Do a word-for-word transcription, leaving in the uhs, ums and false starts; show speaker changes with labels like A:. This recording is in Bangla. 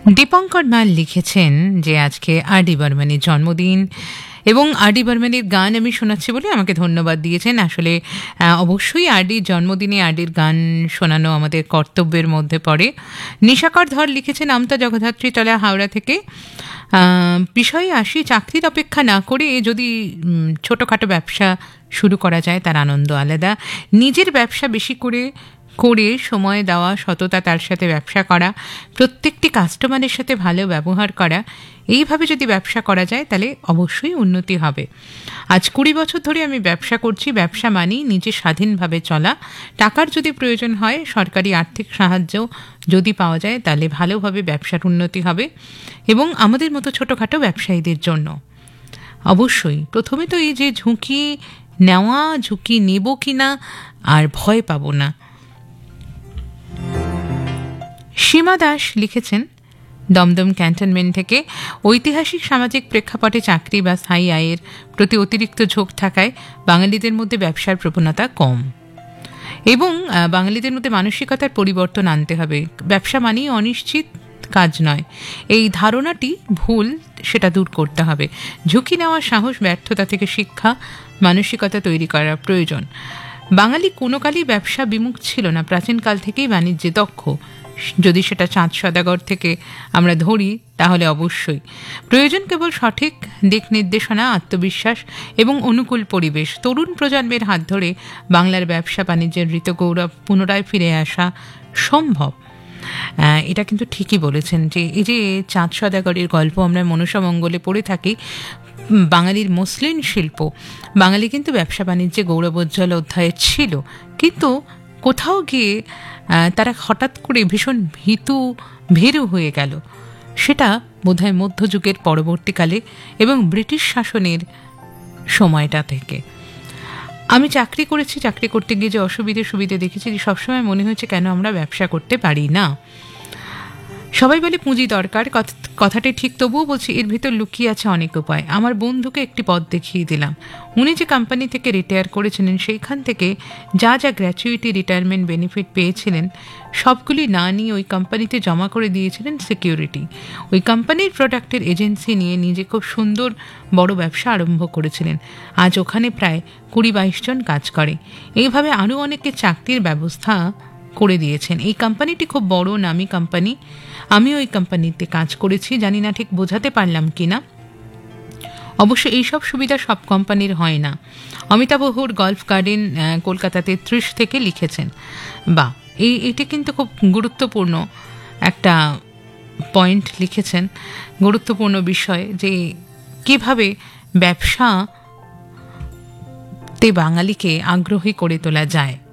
A: দীপঙ্কর মাল লিখেছেন যে আজকে আর ডি বর্মনের জন্মদিন এবং আর ডি বর্মনের গান আমি শোনাচ্ছি বলে আমাকে ধন্যবাদ দিয়েছেন। আসলে অবশ্যই আর ডির জন্মদিনে আর ডির গান শোনানো আমাদের কর্তব্যের মধ্যে পড়ে। নিশাকর ধর লিখেছেন আমতা জগদ্ধাত্রী তলা হাওড়া থেকে। বিষয়ে আসি, চাকরির অপেক্ষা না করে যদি ছোটোখাটো ব্যবসা শুরু করা যায় তার আনন্দ আলাদা। নিজের ব্যবসা বেশি করে করে সময় দেওয়া, সততা তার সাথে ব্যবসা করা, প্রত্যেকটি কাস্টমারের সাথে ভালো ব্যবহার করা, এইভাবে যদি ব্যবসা করা যায় তাহলে অবশ্যই উন্নতি হবে। আজ কুড়ি বছর ধরে আমি ব্যবসা করছি। ব্যবসা মানেই নিজে স্বাধীনভাবে চলা। টাকার যদি প্রয়োজন হয়, সরকারি আর্থিক সাহায্য যদি পাওয়া যায় তাহলে ভালোভাবে ব্যবসার উন্নতি হবে এবং আমাদের মতো ছোটোখাটো ব্যবসায়ীদের জন্য অবশ্যই প্রথমে তো এই যে ঝুঁকি নেওয়া, ঝুঁকি নেব কি না আর ভয় পাবো না। সীমা দাস লিখেছেন দমদম ক্যান্টনমেন্ট থেকে, ঐতিহাসিক সামাজিক প্রেক্ষাপটে চাকরি বা স্থায়ী আয়ের প্রতি অতিরিক্ত ঝোঁক থাকায় বাঙালিদের মধ্যে ব্যবসার প্রবণতা কম এবং বাঙালিদের মধ্যে মানসিকতার পরিবর্তন আনতে হবে। ব্যবসা মানেই অনিশ্চিত কাজ নয়, এই ধারণাটি ভুল, সেটা দূর করতে হবে। ঝুঁকি নেওয়ার সাহস, ব্যর্থতা থেকে শিক্ষা, মানসিকতা তৈরি করা প্রয়োজন। বাঙালি কোনো কালই ব্যবসা বিমুখ ছিল না, প্রাচীনকাল থেকেই বাণিজ্যে দক্ষ। যদি সেটা চাঁদ সদাগর থেকে আমরা ধরি তাহলে অবশ্যই প্রয়োজন কেবল সঠিক দিক নির্দেশনা, আত্মবিশ্বাস এবং অনুকূল পরিবেশ। তরুণ প্রজন্মের হাত ধরে বাংলার ব্যবসা বাণিজ্যের ঋতগৌরব পুনরায় ফিরে আসা সম্ভব। এটা কিন্তু ঠিকই বলেছেন যে এই যে চাঁদ সদাগরের গল্প আমরা মনসা মঙ্গলে পড়ে থাকি, বাঙালির মসলিন শিল্প, বাঙালি কিন্তু ব্যবসা বাণিজ্যে গৌরবোজ্জ্বল অধ্যায়ে ছিল, কিন্তু কোথাও গিয়ে তারা হঠাৎ করে ভীষণ ভীতু ভীরু হয়ে গেল। সেটা বোধহয় মধ্যযুগের পরবর্তীকালে এবং ব্রিটিশ শাসনের সময়টা থেকে। আমি চাকরি করেছি, চাকরি করতে গিয়ে যে অসুবিধে সুবিধে দেখেছি, সবসময় মনে হয়েছে কেন আমরা ব্যবসা করতে পারি না। সবাই বলে পুঁজি দরকার, কথাটি ঠিক, তবুও বলছি এর ভিতর লুকিয়ে আছে অনেক উপায়। আমার বন্ধুকে একটি পথ দেখিয়ে দিলাম। উনি যে কোম্পানি থেকে রিটায়ার করেছিলেন সেইখান থেকে যা যা গ্র্যাচুইটি, রিটায়ারমেন্ট বেনিফিট পেয়েছিলেন সবগুলি না নিয়ে ওই কোম্পানিতে জমা করে দিয়েছিলেন সিকিউরিটি। ওই কোম্পানির প্রোডাক্টের এজেন্সি নিয়ে নিজে খুব সুন্দর বড় ব্যবসা আরম্ভ করেছিলেন। আজ ওখানে প্রায় কুড়ি বাইশ জন কাজ করে। এইভাবে আরও অনেকে চাকরির ব্যবস্থা করে দিয়েছেন। এই কোম্পানিটি খুব বড় নামি কোম্পানি। আমি ওই কোম্পানিতে কাজ করেছি, জানি না ঠিক বোঝাতে পারলাম কি না। অবশ্য এইসব সুবিধা সব কোম্পানির হয় না। অমিতাভহুর গল্ফ গার্ডেন কলকাতাতে ত্রিশ থেকে লিখেছেন। বা এই এটি কিন্তু খুব গুরুত্বপূর্ণ একটা পয়েন্ট লিখেছেন, গুরুত্বপূর্ণ বিষয় যে কিভাবে ব্যবসাতে বাঙালিকে আগ্রহী করে তোলা যায়।